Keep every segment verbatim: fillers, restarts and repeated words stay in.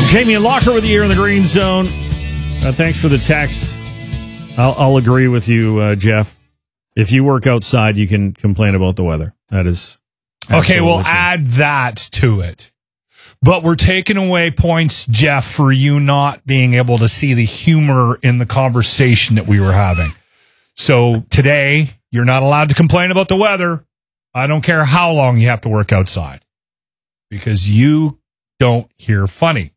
Jamie and Locker with you here in the Green Zone. Uh, thanks for the text. I'll, I'll agree with you, uh, Jeff. If you work outside, you can complain about the weather. That is okay. We'll true. add that to it. But we're taking away points, Jeff, for you not being able to see the humor in the conversation that we were having. So today, you're not allowed to complain about the weather. I don't care how long you have to work outside because you don't hear funny.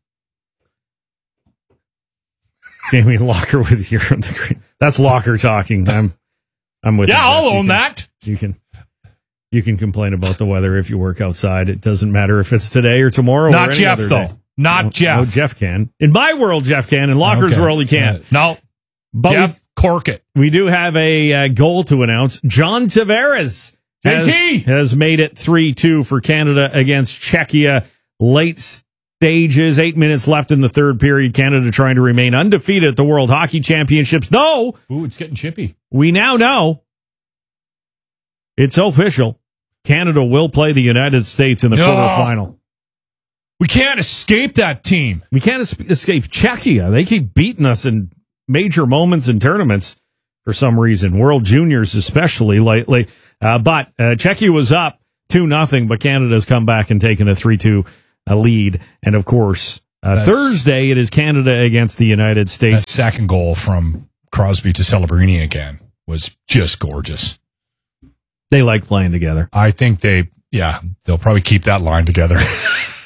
Jamie Locker with you on the Green. That's Locker talking. I'm, I'm with. Yeah, you, I'll you own can, that. You can, you can complain about the weather if you work outside. It doesn't matter if it's today or tomorrow. Not or any Jeff other though. Day. Not no, Jeff. No, Jeff can. In my world, Jeff can. In Locker's okay. world, he can. Uh, no, but Jeff, cork it. We do have a uh, goal to announce. John Tavares has, has made it three two for Canada against Czechia. Late stages, eight minutes left in the third period. Canada trying to remain undefeated at the World Hockey Championships. Though, ooh, it's getting chippy. We now know it's official. Canada will play the United States in the no. quarterfinal. We can't escape that team. We can't es- escape Czechia. They keep beating us in major moments in tournaments for some reason. World Juniors especially lately. Uh, but uh, Czechia was up two nothing, but Canada's come back and taken a three two uh, lead. And, of course, uh, Thursday it is Canada against the United States. That second goal from Crosby to Celebrini again was just gorgeous. They like playing together. I think they, yeah, they'll probably keep that line together. I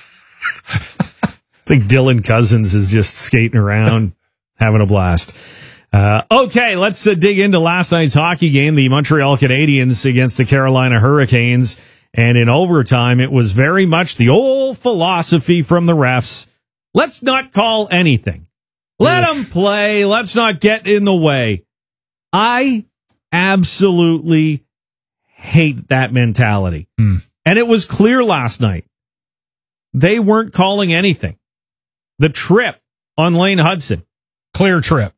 think Dylan Cousins is just skating around, having a blast. Uh, okay, let's uh, dig into last night's hockey game, the Montreal Canadiens against the Carolina Hurricanes. And in overtime, it was very much the old philosophy from the refs. Let's not call anything. Let them play. Let's not get in the way. I absolutely hate that mentality. Mm. And it was clear last night. They weren't calling anything. The trip on Lane Hudson. Clear trip.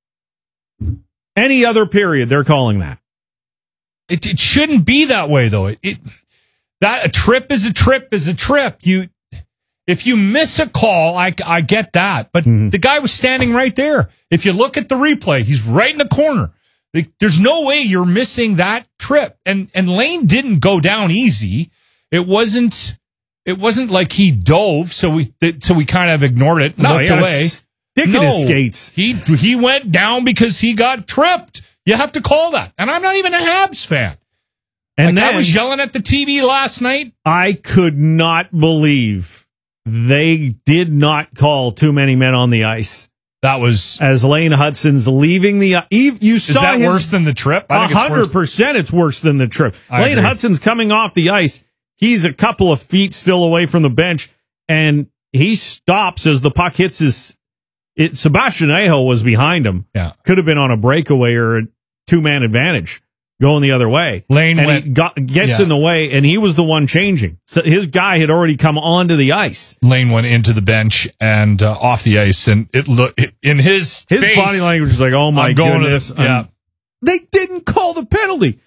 Any other period, they're calling that. It, it shouldn't be that way, though. It, it that a trip is a trip is a trip. You, if you miss a call, I, I get that. But mm-hmm. the guy was standing right there. If you look at the replay, he's right in the corner. There's no way you're missing that trip. And and Lane didn't go down easy. It wasn't. It wasn't like he dove, so we so we kind of ignored it, no, looked away. Stick no, in his skates. He he went down because he got tripped. You have to call that. And I'm not even a Habs fan. And like then, I was yelling at the T V last night. I could not believe they did not call too many men on the ice. That was as Lane Hudson's leaving the. You saw is that his, worse than the trip? A hundred percent, it's worse than the trip. I Lane agree. Hudson's coming off the ice. He's a couple of feet still away from the bench, and he stops as the puck hits his. It, Sebastian Aho was behind him. Yeah, could have been on a breakaway or a two man advantage going the other way. Lane and went, he got, gets yeah. in the way, and he was the one changing. So his guy had already come onto the ice. Lane went into the bench and uh, off the ice, and it looked in his his face, body language was like, "Oh my I'm going goodness!" To the, yeah, they didn't call the penalty.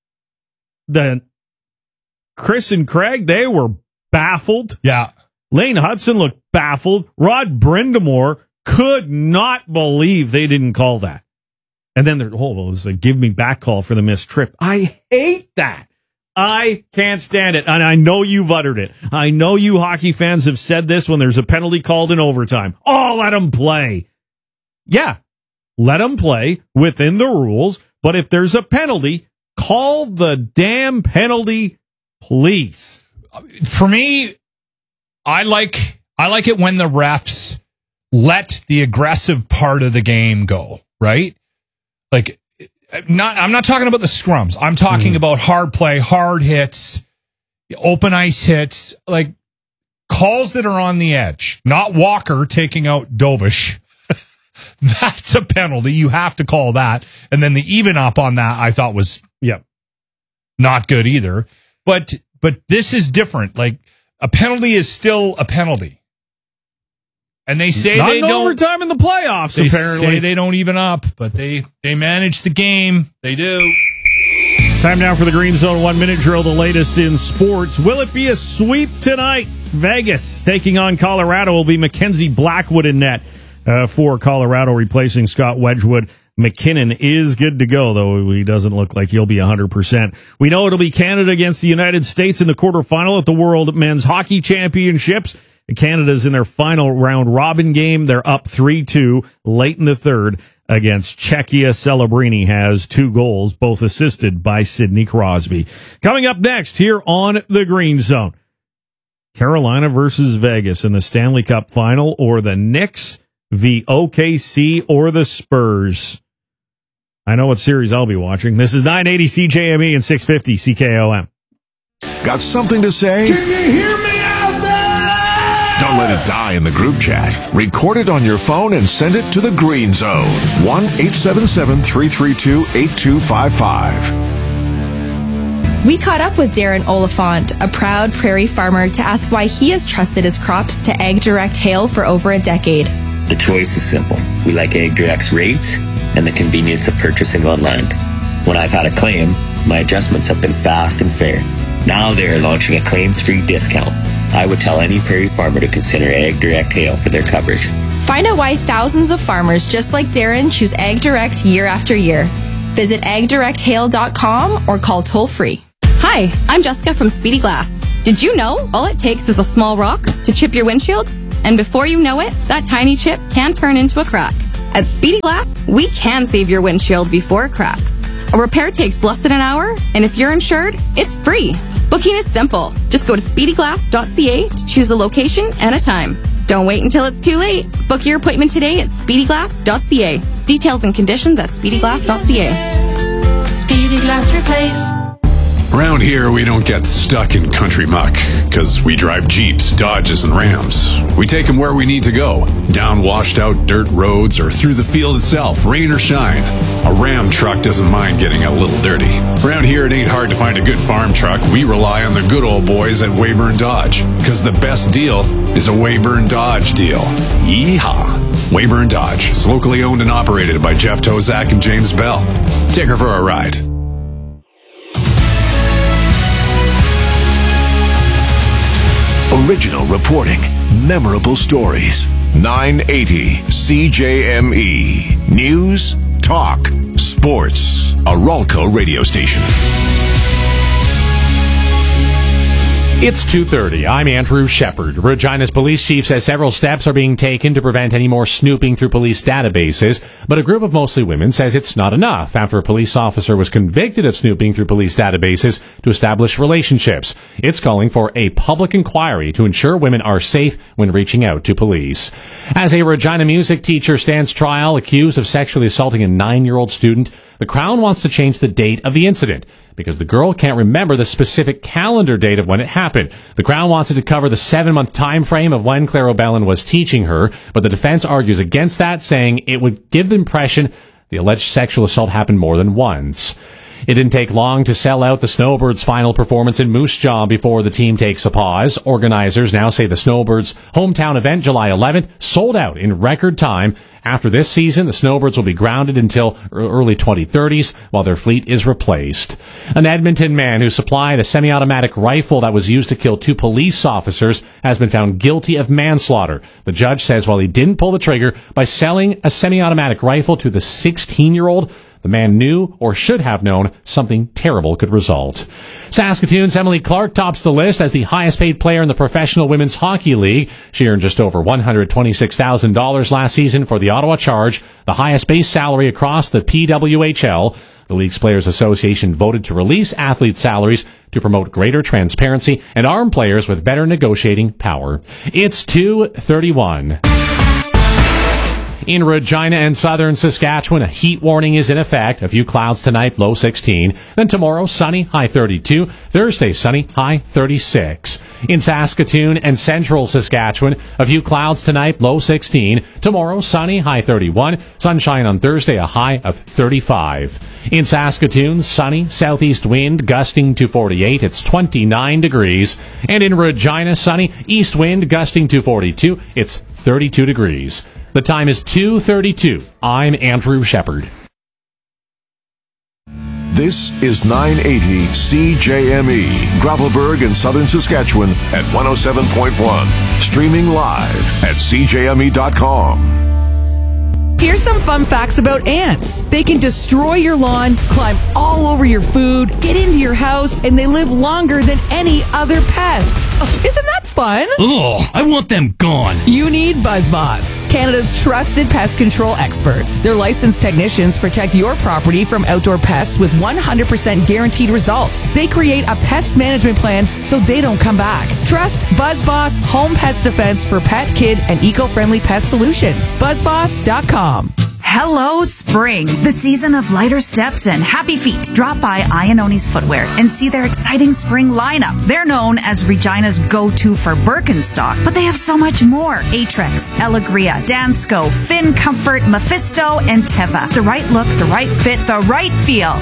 The Chris and Craig, they were baffled. Yeah, Lane Hudson looked baffled. Rod Brindamore could not believe they didn't call that. And then there, oh, it was a give me back call for the missed trip. I hate that. I can't stand it. And I know you've uttered it. I know you hockey fans have said this when there's a penalty called in overtime. Oh, let them play. Yeah, let them play within the rules. But if there's a penalty, call the damn penalty, please. For me, I like I like it when the refs let the aggressive part of the game go, right? Like, not. I'm not talking about the scrums. I'm talking mm. about hard play, hard hits, open ice hits, like calls that are on the edge. Not Walker taking out Dobish. That's a penalty. You have to call that. And then the even up on that, I thought was yeah not good either. But but this is different. Like, a penalty is still a penalty. And they say Not they in don't overtime in the playoffs. They apparently, say they don't even up, but they they manage the game. They do. Time now for the Green Zone one-minute drill, the latest in sports. Will it be a sweep tonight? Vegas taking on Colorado will be Mackenzie Blackwood in net uh, for Colorado, replacing Scott Wedgwood. McKinnon is good to go, though he doesn't look like he'll be one hundred percent. We know it'll be Canada against the United States in the quarterfinal at the World Men's Hockey Championships. Canada's in their final round robin game. They're up three two late in the third against Czechia. Celebrini has two goals, both assisted by Sidney Crosby. Coming up next here on the Green Zone, Carolina versus Vegas in the Stanley Cup final, or the Knicks v O K C or the Spurs. I know what series I'll be watching. This is nine eighty C J M E and six fifty C K O M. Got something to say? Can you hear me out there? Don't let it die in the group chat. Record it on your phone and send it to the Green Zone. one eight seven seven, three three two, eight two five five. We caught up with Darren Oliphant, a proud prairie farmer, to ask why he has trusted his crops to AgDirect Hail for over a decade. The choice is simple. We like AgDirect's rates and the convenience of purchasing online. When I've had a claim, my adjustments have been fast and fair. Now they're launching a claims-free discount. I would tell any prairie farmer to consider AgDirect Hail for their coverage. Find out why thousands of farmers just like Darren choose AgDirect year after year. Visit ag direct hail dot com or call toll-free. Hi, I'm Jessica from Speedy Glass. Did you know all it takes is a small rock to chip your windshield? And before you know it, that tiny chip can turn into a crack. At Speedy Glass, we can save your windshield before it cracks. A repair takes less than an hour, and if you're insured, it's free. Booking is simple. Just go to speedy glass dot c a to choose a location and a time. Don't wait until it's too late. Book your appointment today at speedy glass dot c a. Details and conditions at speedy glass dot c a. Speedy Glass Replace. Around here, we don't get stuck in country muck, because we drive Jeeps, Dodges, and Rams. We take them where we need to go, down washed-out dirt roads or through the field itself, rain or shine. A Ram truck doesn't mind getting a little dirty. Around here, it ain't hard to find a good farm truck. We rely on the good old boys at Weyburn Dodge, because the best deal is a Weyburn Dodge deal. Yeehaw! Weyburn Dodge is locally owned and operated by Jeff Tozak and James Bell. Take her for a ride. Original reporting, memorable stories. nine eighty C J M E. News, talk, sports. A Ralco radio station. It's two thirty. I'm Andrew Shepard. Regina's police chief says several steps are being taken to prevent any more snooping through police databases, but a group of mostly women says it's not enough after a police officer was convicted of snooping through police databases to establish relationships. It's calling for a public inquiry to ensure women are safe when reaching out to police. As a Regina music teacher stands trial accused of sexually assaulting a nine-year-old student, the Crown wants to change the date of the incident because the girl can't remember the specific calendar date of when it happened. The Crown wants it to cover the seven-month time frame of when Claire O'Bellin was teaching her, but the defense argues against that, saying it would give the impression the alleged sexual assault happened more than once. It didn't take long to sell out the Snowbirds' final performance in Moose Jaw before the team takes a pause. Organizers now say the Snowbirds' hometown event, July eleventh, sold out in record time. After this season, the Snowbirds will be grounded until early twenty thirties while their fleet is replaced. An Edmonton man who supplied a semi-automatic rifle that was used to kill two police officers has been found guilty of manslaughter. The judge says while he didn't pull the trigger by selling a semi-automatic rifle to the sixteen-year-old, the man knew, or should have known, something terrible could result. Saskatoon's Emily Clark tops the list as the highest-paid player in the Professional Women's Hockey League. She earned just over one hundred twenty-six thousand dollars last season for the Ottawa Charge, the highest base salary across the P W H L. The league's Players Association voted to release athlete salaries to promote greater transparency and arm players with better negotiating power. It's two thirty-one. In Regina and southern Saskatchewan, a heat warning is in effect. A few clouds tonight, low sixteen. Then tomorrow, sunny, high thirty-two. Thursday, sunny, high thirty-six. In Saskatoon and central Saskatchewan, a few clouds tonight, low sixteen. Tomorrow, sunny, high thirty-one. Sunshine on Thursday, a high of thirty-five. In Saskatoon, sunny, southeast wind gusting to forty-eight. It's twenty-nine degrees. And in Regina, sunny, east wind gusting to forty-two. It's thirty-two degrees. The time is two thirty-two. I'm Andrew Shepard. This is nine eighty C J M E, Gravelburg in southern Saskatchewan at one oh seven point one. Streaming live at c j m e dot com. Here's some fun facts about ants. They can destroy your lawn, climb all over your food, get into your house, and they live longer than any other pest. Oh, isn't that fun? Ugh, I want them gone. You need BuzzBoss, Canada's trusted pest control experts. Their licensed technicians protect your property from outdoor pests with one hundred percent guaranteed results. They create a pest management plan so they don't come back. Trust BuzzBoss Home Pest Defense for pet, kid, and eco-friendly pest solutions. BuzzBoss dot com. Hello, spring, the season of lighter steps and happy feet. Drop by Iannoni's Footwear and see their exciting spring lineup. They're known as Regina's go-to for Birkenstock, but they have so much more. Aetrex, Elegria, Dansko, Finn Comfort, Mephisto, and Teva. The right look, the right fit, the right feel.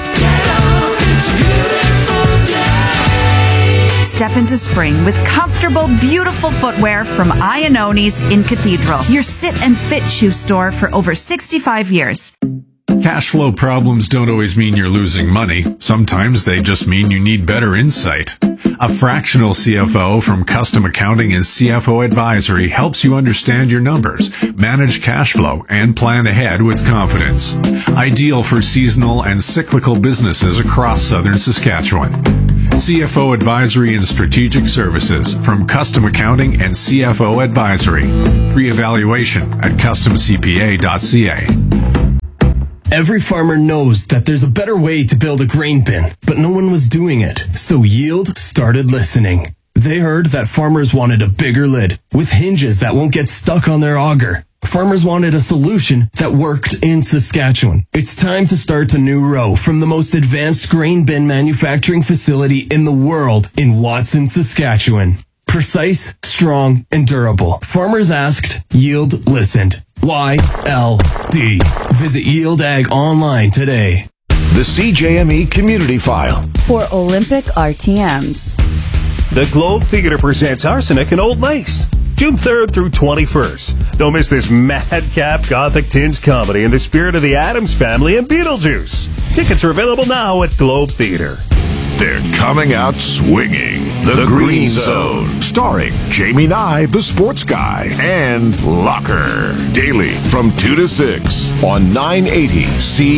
Step into spring with comfortable, beautiful footwear from Iannoni's in Cathedral, your sit and fit shoe store for over sixty-five years. Cash flow problems don't always mean you're losing money. Sometimes they just mean you need better insight. A fractional C F O from Custom Accounting and C F O Advisory helps you understand your numbers, manage cash flow, and plan ahead with confidence. Ideal for seasonal and cyclical businesses across southern Saskatchewan. C F O Advisory and Strategic Services from Custom Accounting and C F O Advisory. Free evaluation at custom c p a dot c a. Every farmer knows that there's a better way to build a grain bin, but no one was doing it. So Yield started listening. They heard that farmers wanted a bigger lid with hinges that won't get stuck on their auger. Farmers wanted a solution that worked in Saskatchewan. It's time to start a new row from the most advanced grain bin manufacturing facility in the world in Watson, Saskatchewan. Precise, strong, and durable. Farmers asked, Yield listened. Y L D. Visit Yield Ag online today. The C J M E Community File. For Olympic R T Ms. The Globe Theatre presents Arsenic and Old Lace, June third through twenty-first. Don't miss this madcap gothic tinge comedy in the spirit of the Addams Family and Beetlejuice. Tickets are available now at Globe Theatre. They're coming out swinging. The, the Green, Green Zone. Starring Jamie Nye, the sports guy, and Locker. Daily from two to six on nine eighty C